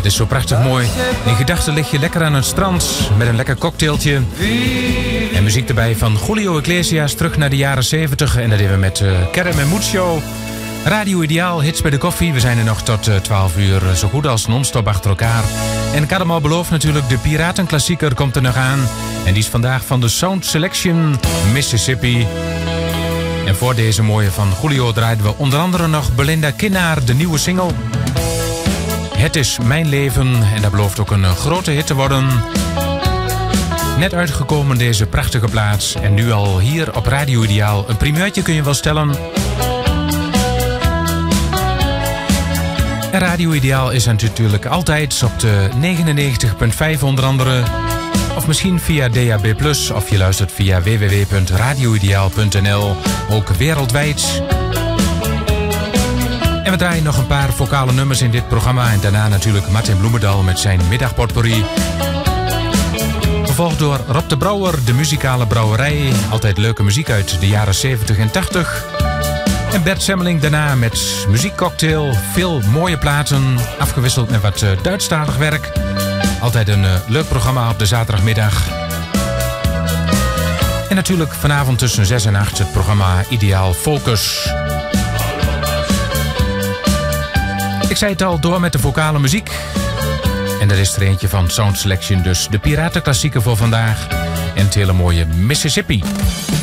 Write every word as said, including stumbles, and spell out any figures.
het is zo prachtig mooi. In gedachten lig je lekker aan het strand met een lekker cocktailtje. En muziek erbij van Julio Iglesias terug naar de jaren zeventig. En dat hebben we met uh, Kerem en Muccio. Radio Ideaal, hits bij de koffie. We zijn er nog tot uh, twaalf uur, zo goed als non-stop achter elkaar. En ik had hem al beloofd natuurlijk, de Piratenklassieker komt er nog aan. En die is vandaag van de Sound Selection Mississippi. En voor deze mooie van Julio draaiden we onder andere nog Belinda Kinnaar, de nieuwe single. Het is mijn leven en dat belooft ook een grote hit te worden. Net uitgekomen deze prachtige plaats en nu al hier op Radio Ideaal. Een primeurtje kun je wel stellen. En Radio Ideaal is er natuurlijk altijd op de negenennegentig komma vijf onder andere. Of misschien via D A B plus, of je luistert via w w w punt radio ideaal punt n l, ook wereldwijd. En we draaien nog een paar vocale nummers in dit programma. En daarna natuurlijk Martin Bloemendal met zijn middagpotpourri. Gevolgd door Rob de Brouwer, de muzikale brouwerij. Altijd leuke muziek uit de jaren zeventig en tachtig. En Bert Semmeling daarna met muziekcocktail. Veel mooie platen, afgewisseld met wat uh, Duitsstalig werk. Altijd een uh, leuk programma op de zaterdagmiddag. En natuurlijk vanavond tussen zes en acht het programma Ideaal Focus. Ik zei het al, door met de vocale muziek. En dat is er eentje van Sound Selection, dus de Piratenklassieker voor vandaag. En het hele mooie Mississippi.